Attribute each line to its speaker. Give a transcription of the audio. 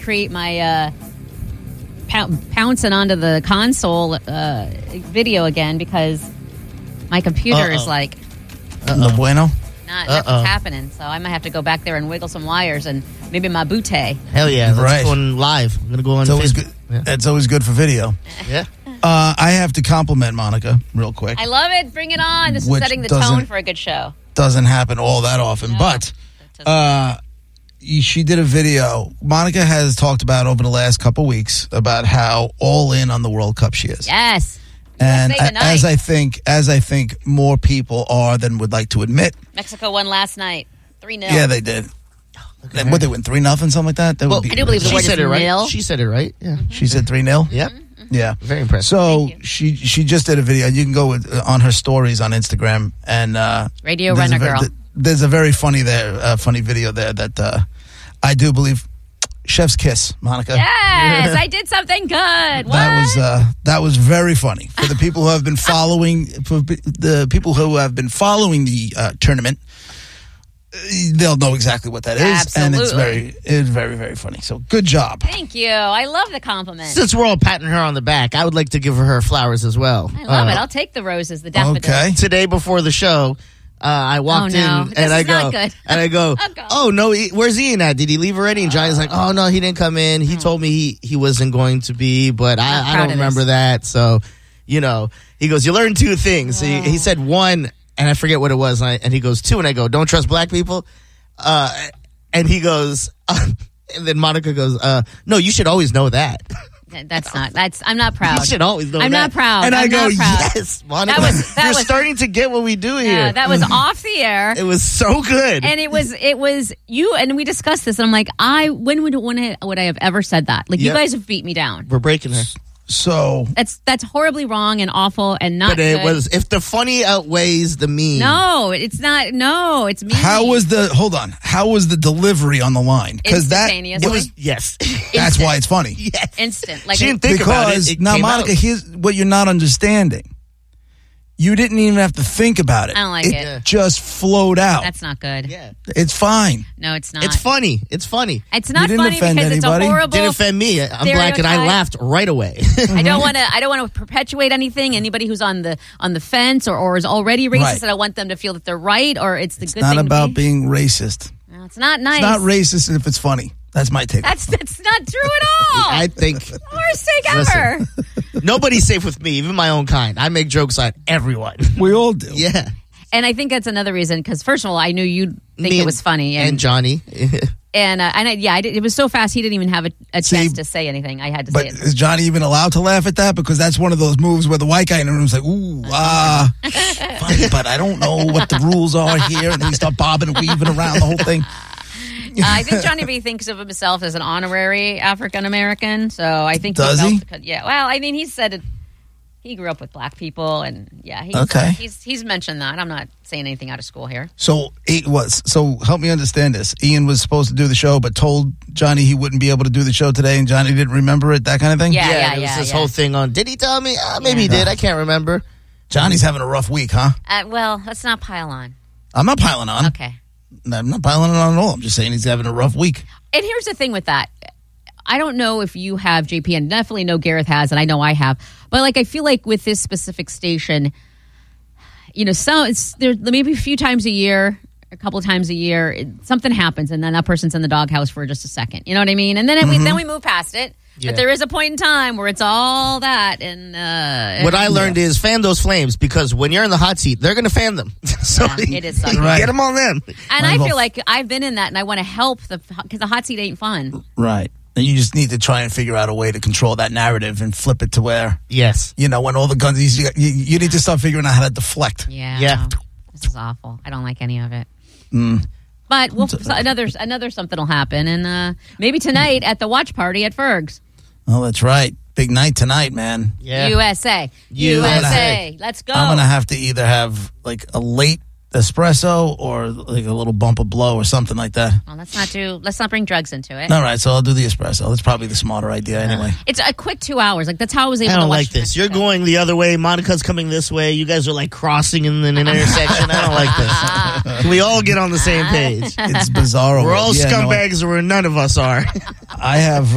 Speaker 1: recreate my pouncing onto the console video again because my computer is like...
Speaker 2: No bueno?
Speaker 1: Nothing's happening. So I might have to go back there and wiggle some wires and maybe my bootay.
Speaker 3: Hell yeah. Let's go on live. I'm going to go on.
Speaker 2: It's always good. Yeah. It's always good for video.
Speaker 3: Yeah.
Speaker 2: I have to compliment Monica real quick.
Speaker 1: I love it. Bring it on. This is setting the tone for a good show.
Speaker 2: Doesn't happen all that often. No, but she did a video. Monica has talked about over the last couple weeks about how all in on the World Cup she is.
Speaker 1: Yes.
Speaker 2: And as I think more people are than would like to admit.
Speaker 1: Mexico won last night, 3-0.
Speaker 2: Yeah, they did. What, they win 3-0, something like that?
Speaker 1: I do believe the word is nil.
Speaker 3: She said it right. Yeah.
Speaker 2: She said 3-0?
Speaker 3: Yep.
Speaker 2: Yeah.
Speaker 3: Very impressive.
Speaker 2: So she just did a video. You can go on her stories on Instagram and
Speaker 1: Radio Runner Girl.
Speaker 2: There's a very funny video there that I do believe. Chef's kiss, Monica.
Speaker 1: Yes, I did something good. What?
Speaker 2: That was very funny for the people who have been following the tournament. They'll know exactly what that is.
Speaker 1: Absolutely.
Speaker 2: And it's very, very funny. So good job.
Speaker 1: Thank you. I love the compliment.
Speaker 3: Since we're all patting her on the back, I would like to give her flowers as well.
Speaker 1: I love it. I'll take the roses, the daffodils.
Speaker 2: Okay.
Speaker 3: Today before the show, I walked in and I go, oh no, where's Ian at? Did he leave already? And Johnny's like, oh no, he didn't come in. He told me he wasn't going to be, but I don't remember that. So, he goes, you learn two things. He said one, and I forget what it was. And he goes, two, and I go, don't trust black people. And he goes, and then Monica goes, no, you should always know that.
Speaker 1: I'm not proud.
Speaker 3: You should always know
Speaker 1: I'm not proud.
Speaker 3: And I go,
Speaker 1: proud.
Speaker 3: yes, Monica, you're starting to get what we do here.
Speaker 1: Yeah, that was off the air.
Speaker 3: It was so good.
Speaker 1: And it was you, and we discussed this, and I'm like, when would I have ever said that? Like, you guys have beat me down.
Speaker 3: We're breaking her.
Speaker 2: So
Speaker 1: that's horribly wrong and awful and not good.
Speaker 3: But it was, if the funny outweighs the mean.
Speaker 1: No, it's not. No, it's mean.
Speaker 2: How was the delivery on the line? Because
Speaker 1: instantaneously.
Speaker 3: It was, yes.
Speaker 2: That's why it's funny.
Speaker 3: Yes.
Speaker 1: Instant.
Speaker 3: Like, she didn't think about it.
Speaker 2: Now, Monica, here's what you're not understanding. You didn't even have to think about it.
Speaker 1: I don't like it.
Speaker 2: It just flowed out.
Speaker 1: That's not good.
Speaker 3: Yeah.
Speaker 2: It's fine.
Speaker 1: No, it's not.
Speaker 3: It's funny. It's
Speaker 1: not funny because it's a horrible.
Speaker 3: Didn't offend me. I'm black and I laughed right away.
Speaker 1: I don't want to perpetuate anything. Anybody who's on the fence or is already racist, and I want them to feel that they're right or it's the good thing.
Speaker 2: It's not about being racist.
Speaker 1: No, it's not nice.
Speaker 2: It's not racist if it's funny. That's my take.
Speaker 1: That's not true at all.
Speaker 3: I think
Speaker 1: worst take ever.
Speaker 3: Nobody's safe with me, even my own kind. I make jokes on everyone.
Speaker 2: We all do.
Speaker 3: Yeah.
Speaker 1: And I think that's another reason, because first of all, I knew you'd think it was funny.
Speaker 3: And Johnny.
Speaker 1: It was so fast, he didn't even have a chance to say anything. I had to say it.
Speaker 2: But is Johnny even allowed to laugh at that? Because that's one of those moves where the white guy in the room is like, funny, but I don't know what the rules are here. And then we start bobbing and weaving around the whole thing.
Speaker 1: I think Johnny B thinks of himself as an honorary African American, so I think
Speaker 2: does he?
Speaker 1: Yeah. Well, I mean, he said he grew up with black people, and he's mentioned that. I'm not saying anything out of school here.
Speaker 2: So help me understand this. Ian was supposed to do the show, but told Johnny he wouldn't be able to do the show today, and Johnny didn't remember it. That kind of thing.
Speaker 1: Yeah.
Speaker 3: It was this whole thing on. Did he tell me? Maybe he did. I can't remember.
Speaker 2: Johnny's having a rough week, huh?
Speaker 1: Well, let's not pile on.
Speaker 2: I'm not piling on.
Speaker 1: Okay.
Speaker 2: I'm not piling on at all. I'm just saying he's having a rough week.
Speaker 1: And here's the thing with that. I don't know if you have, JP, and definitely know Gareth has, and I know I have. But I feel like with this specific station, there maybe a few times a year, a couple of times a year, something happens, and then that person's in the doghouse for just a second. You know what I mean? And then we move past it. Yeah. But there is a point in time where it's all that. And
Speaker 3: what I learned is fan those flames, because when you're in the hot seat, they're going to fan them. So
Speaker 1: it is something.
Speaker 3: Get them on them.
Speaker 1: And I feel like I've been in that, and I want to help because the hot seat ain't fun.
Speaker 2: Right. And you just need to try and figure out a way to control that narrative and flip it to where,
Speaker 3: yes,
Speaker 2: when all the guns, you need to start figuring out how to deflect.
Speaker 1: Yeah. This is awful. I don't like any of it. But another something will happen, and maybe tonight at the watch party at Ferg's.
Speaker 2: Oh, that's right. Big night tonight, man.
Speaker 3: Yeah.
Speaker 1: USA. Let's go.
Speaker 2: I'm going to have to either have a late espresso or a little bump of blow or something like that.
Speaker 1: Well, let's not bring drugs into it.
Speaker 2: All right, so I'll do the espresso. That's probably the smarter idea anyway.
Speaker 1: It's a quick 2 hours. That's how I was able to watch.
Speaker 3: I don't like this. You're going the other way. Monica's coming this way. You guys are crossing in an intersection. I don't like this. Can we all get on the same page?
Speaker 2: It's bizarre.
Speaker 3: We're all scumbags where none of us are.
Speaker 2: I have